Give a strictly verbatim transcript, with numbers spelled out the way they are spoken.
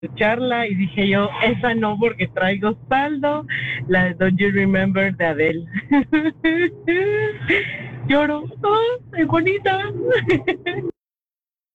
escucharla y dije yo, esa no porque traigo saldo, la de Don't You Remember de Adele. Lloro, oh, es bonita.